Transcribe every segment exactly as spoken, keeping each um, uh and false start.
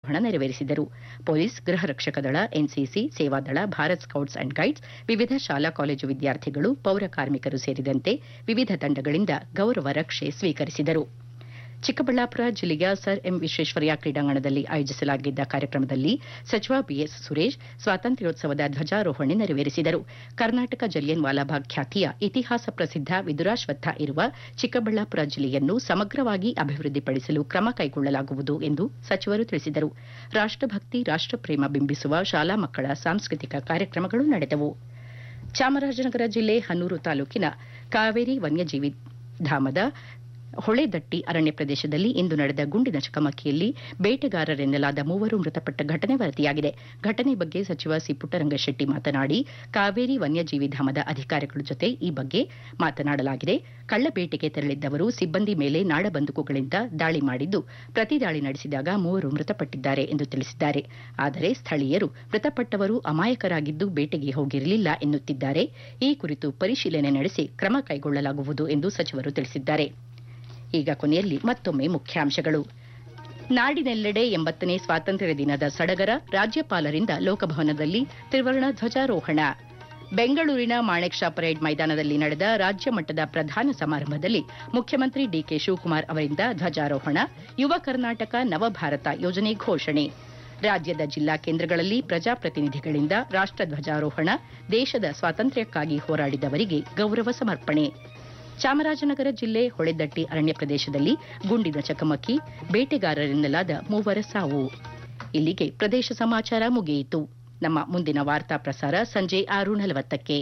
ಧ್ವಜಾರೋಹಣ ನೆರವೇರಿಸಿದರು. ಪೊಲೀಸ್, ಗೃಹ ರಕ್ಷಕ ದಳ, NCC, Sevadal, Bharat scouts and guides, ವಿವಿಧ ಶಾಲಾ ಕಾಲೇಜು ವಿದ್ಯಾರ್ಥಿಗಳು, ಪೌರ ಕಾರ್ಮಿಕರು ಸೇರಿದಂತೆ ವಿವಿಧ ತಂಡಗಳಿಂದ ಗೌರವ ರಕ್ಷೆ ಸ್ವೀಕರಿಸಿದರು. ಚಿಕ್ಕಬಳ್ಳಾಪುರ ಜಿಲ್ಲೆಯ ಸರ್ ಎಂ ವಿಶ್ವೇಶ್ವರಯ್ಯ ಕ್ರೀಡಾಂಗಣದಲ್ಲಿ ಆಯೋಜಿಸಲಾಗಿದ್ದ ಕಾರ್ಯಕ್ರಮದಲ್ಲಿ ಸಚಿವ ಬಿಎಸ್ ಸುರೇಶ್ ಸ್ವಾತಂತ್ರ್ಯೋತ್ಸವದ ಧ್ವಜಾರೋಹಣೆ ನೆರವೇರಿಸಿದರು. ಕರ್ನಾಟಕ ಜಲಿಯನ್ ವಾಲಾಬಾಗ್ ಖ್ಯಾತಿಯ ಇತಿಹಾಸ ಪ್ರಸಿದ್ಧ ವಿದುರಾಶ್ವತ್ಥ ಇರುವ ಚಿಕ್ಕಬಳ್ಳಾಪುರ ಜಿಲ್ಲೆಯನ್ನು ಸಮಗ್ರವಾಗಿ ಅಭಿವೃದ್ಧಿಪಡಿಸಲು ಕ್ರಮ ಕೈಗೊಳ್ಳಲಾಗುವುದು ಎಂದು ಸಚಿವರು ತಿಳಿಸಿದರು. ರಾಷ್ಟಭಕ್ತಿ, ರಾಷ್ಟಪ್ರೇಮ ಬಿಂಬಿಸುವ ಶಾಲಾ ಮಕ್ಕಳ ಸಾಂಸ್ಕೃತಿಕ ಕಾರ್ಯಕ್ರಮಗಳು ನಡೆದವು. ಚಾಮರಾಜನಗರ ಜಿಲ್ಲೆ ಹನ್ನೂರು ತಾಲೂಕಿನ ಕಾವೇರಿ ವನ್ಯಜೀವಿ ಧಾಮದ ಹೊಳೆದಟ್ಟಿ ಅರಣ್ಯ ಪ್ರದೇಶದಲ್ಲಿ ಇಂದು ನಡೆದ ಗುಂಡಿನ ಚಕಮಕಿಯಲ್ಲಿ ಬೇಟೆಗಾರರೆನ್ನಲಾದ ಮೂವರು ಮೃತಪಟ್ಟ ಘಟನೆ ವರದಿಯಾಗಿದೆ. ಘಟನೆ ಬಗ್ಗೆ ಸಚಿವ ಸಿ ಪುಟ್ಟರಂಗಶೆಟ್ಟಿ ಮಾತನಾಡಿ, ಕಾವೇರಿ ವನ್ಯಜೀವಿ ಧಾಮದ ಅಧಿಕಾರಿಗಳ ಜೊತೆ ಈ ಬಗ್ಗೆ ಮಾತನಾಡಲಾಗಿದೆ. ಕಳ್ಳಬೇಟೆಗೆ ತೆರಳಿದ್ದವರು ಸಿಬ್ಬಂದಿ ಮೇಲೆ ನಾಡಬಂದೂಕುಗಳಿಂದ ದಾಳಿ ಮಾಡಿದ್ದು, ಪ್ರತಿ ದಾಳಿ ನಡೆಸಿದಾಗ ಮೂವರು ಮೃತಪಟ್ಟಿದ್ದಾರೆ ಎಂದು ತಿಳಿಸಿದ್ದಾರೆ. ಆದರೆ ಸ್ಥಳೀಯರು ಮೃತಪಟ್ಟವರು ಅಮಾಯಕರಾಗಿದ್ದು ಬೇಟೆಗೆ ಹೋಗಿರಲಿಲ್ಲ ಎನ್ನುತ್ತಿದ್ದಾರೆ. ಈ ಕುರಿತು ಪರಿಶೀಲನೆ ನಡೆಸಿ ಕ್ರಮ ಕೈಗೊಳ್ಳಲಾಗುವುದು ಎಂದು ಸಚಿವರು ತಿಳಿಸಿದ್ದಾರೆ. ಈಗ ಕೊನೆಯಲ್ಲಿ ಮತ್ತೊಮ್ಮೆ ಮುಖ್ಯಾಂಶಗಳು. ನಾಡಿನೆಲ್ಲೆಡೆ ಎಂಬತ್ತನೇ ಸ್ವಾತಂತ್ರ್ಯ ದಿನದ ಸಡಗರ, ರಾಜ್ಯಪಾಲರಿಂದ ಲೋಕಭವನದಲ್ಲಿ ತ್ರಿವರ್ಣ ಧ್ವಜಾರೋಹಣ. ಬೆಂಗಳೂರಿನ ಮಾಣೆಕ್ ಷಾ ಪರೇಡ್ ಮೈದಾನದಲ್ಲಿ ನಡೆದ ರಾಜ್ಯ ಮಟ್ಟದ ಪ್ರಧಾನ ಸಮಾರಂಭದಲ್ಲಿ ಮುಖ್ಯಮಂತ್ರಿ ಡಿಕೆ ಶಿವಕುಮಾರ್ ಅವರಿಂದ ಧ್ವಜಾರೋಹಣ. ಯುವ ಕರ್ನಾಟಕ ನವಭಾರತ ಯೋಜನೆ ಘೋಷಣೆ. ರಾಜ್ಯದ ಜಿಲ್ಲಾ ಕೇಂದ್ರಗಳಲ್ಲಿ ಪ್ರಜಾಪ್ರತಿನಿಧಿಗಳಿಂದ ರಾಷ್ಟ ಧ್ವಜಾರೋಹಣ. ದೇಶದ ಸ್ವಾತಂತ್ರ್ಯಕ್ಕಾಗಿ ಹೋರಾಡಿದವರಿಗೆ ಗೌರವ ಸಮರ್ಪಣೆ. ಚಾಮರಾಜನಗರ ಜಿಲ್ಲೆ ಹೊಳೆದಟ್ಟಿ ಅರಣ್ಯ ಪ್ರದೇಶದಲ್ಲಿ ಗುಂಡಿನ ಚಕಮಕಿ, ಬೇಟೆಗಾರರೆನ್ನಲಾದ ಮೂವರ ಸಾವು. ಇಲ್ಲಿಗೆ ಪ್ರದೇಶ ಸಮಾಚಾರ ಮುಗಿಯಿತು. ನಮ್ಮ ಮುಂದಿನ ವಾರ್ತಾ ಪ್ರಸಾರ ಸಂಜೆ ಆರು ನಲವತ್ತಕ್ಕೆ.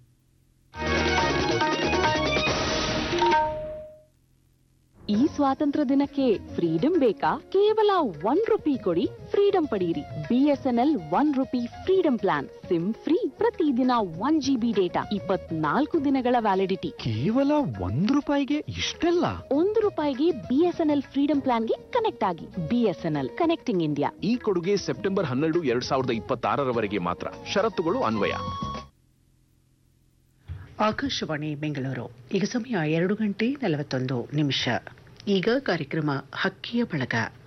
ಈ ಸ್ವಾತಂತ್ರ್ಯ ದಿನಕ್ಕೆ ಫ್ರೀಡಂ ಬೇಕಾ? ಕೇವಲ ಒನ್ ರುಪಿ ಕೊಡಿ, ಫ್ರೀಡಂ ಪಡೆಯಿರಿ. BSNL one rupee freedom plan. Sim free, ಪ್ರತಿದಿನ ಒನ್ ಜಿಬಿ ಡೇಟಾ, ಇಪ್ಪತ್ನಾಲ್ಕು ದಿನಗಳ ವ್ಯಾಲಿಡಿಟಿ. ಕೇವಲ ಒಂದ್ ರೂಪಾಯಿಗೆ ಇಷ್ಟೆಲ್ಲ? ಒಂದು ರೂಪಾಯಿಗೆ ಬಿಎಸ್ಎನ್ಎಲ್ ಫ್ರೀಡಂ ಪ್ಲಾನ್ಗೆ ಕನೆಕ್ಟ್ ಆಗಿ. BSNL, connecting India. ಈ ಕೊಡುಗೆ ಸೆಪ್ಟೆಂಬರ್ ಹನ್ನೆರಡು ಎರಡ್ ಸಾವಿರದ ಇಪ್ಪತ್ತಾರರವರೆಗೆ ಮಾತ್ರ. ಷರತ್ತುಗಳು ಅನ್ವಯ. ಆಕಾಶವಾಣಿ ಬೆಂಗಳೂರು. ಈಗ ಸಮಯ ಎರಡು ಗಂಟೆ ನಲವತ್ತೊಂದು ನಿಮಿಷ. ಈಗ ಕಾರ್ಯಕ್ರಮ ಹಕ್ಕಿಯ ಬಳಗ.